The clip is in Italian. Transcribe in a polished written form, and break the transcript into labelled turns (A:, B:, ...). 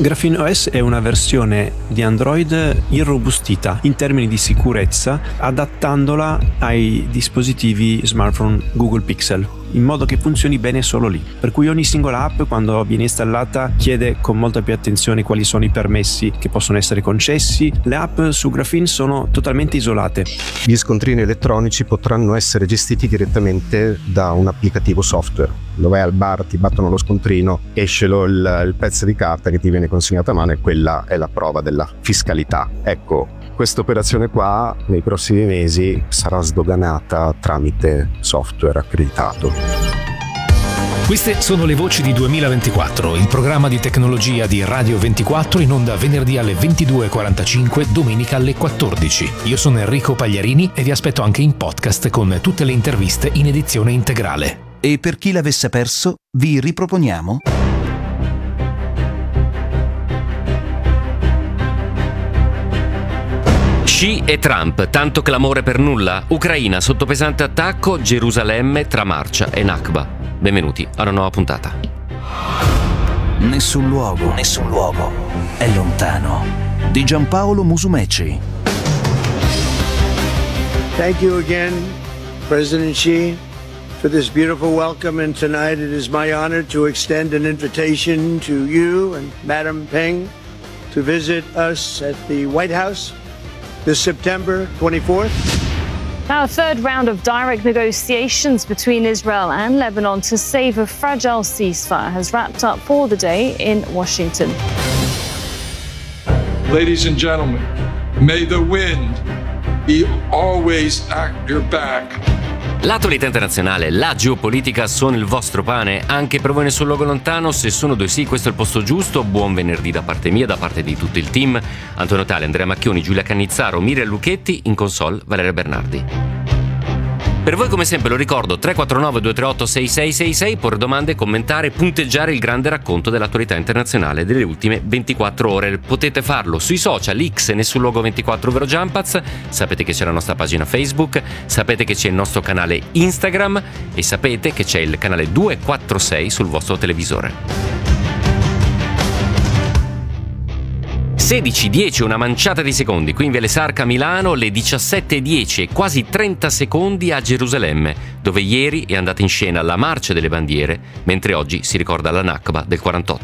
A: Graphene OS è una versione di Android irrobustita in termini di sicurezza, adattandola ai dispositivi smartphone Google Pixel, in modo che funzioni bene solo lì. Per cui ogni singola app, quando viene installata, chiede con molta più attenzione quali sono i permessi che possono essere concessi. Le app su Graphene sono totalmente isolate.
B: Gli scontrini elettronici potranno essere gestiti direttamente da un applicativo software. Lo vai al bar, ti battono lo scontrino, esce il pezzo di carta che ti viene consegnato a mano, e quella è la prova della fiscalità. Ecco, questa operazione qua nei prossimi mesi sarà sdoganata tramite software accreditato.
C: Queste sono le voci di 2024, il programma di tecnologia di Radio 24, in onda venerdì alle 22:45, domenica alle 14. Io sono Enrico Pagliarini e vi aspetto anche in podcast con tutte le interviste in edizione integrale.
D: E per chi l'avesse perso, vi riproponiamo
E: Xi e Trump, tanto clamore per nulla? Ucraina sotto pesante attacco, Gerusalemme tra marcia e Nakba. Benvenuti a una nuova puntata.
D: Nessun luogo è lontano, di Giampaolo Musumeci.
F: Thank you again, President Xi, for this beautiful welcome, and tonight it is my honor to extend an invitation to you and Madam Peng to visit us at the White House this September 24th.
G: Now, a third round of direct negotiations between Israel and Lebanon to save a fragile ceasefire has wrapped up for the day in Washington.
H: Ladies and gentlemen, may the wind be always at your back.
E: L'attualità internazionale, la geopolitica sono il vostro pane, anche per voi Nessun Luogo Lontano. Se sono due sì, questo è il posto giusto. Buon venerdì da parte mia, da parte di tutto il team. Antonio Tale, Andrea Macchioni, Giulia Cannizzaro, Miriam Lucchetti, in console Valeria Bernardi. Per voi come sempre lo ricordo, 349 238 6666, porre domande, commentare, punteggiare il grande racconto dell'attualità internazionale delle ultime 24 ore. Potete farlo sui social, X Nessun Luogo 24 ovvero Jumpaz, sapete che c'è la nostra pagina Facebook, sapete che c'è il nostro canale Instagram e sapete che c'è il canale 246 sul vostro televisore. 16:10, una manciata di secondi, qui in Viale Sarca a Milano, le 17:10 e quasi 30 secondi a Gerusalemme, dove ieri è andata in scena la marcia delle bandiere, mentre oggi si ricorda la Nakba del 48.